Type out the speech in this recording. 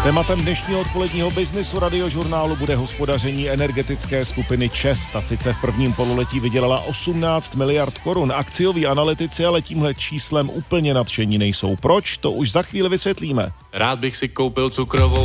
Tématem dnešního odpoledního Businessu Radiožurnálu bude hospodaření energetické skupiny ČEZ. Ta sice v prvním pololetí vydělala 18 miliard korun. Akcioví analytici ale tímhle číslem úplně nadšení nejsou. Proč? To už za chvíli vysvětlíme. Rád bych si koupil cukrovou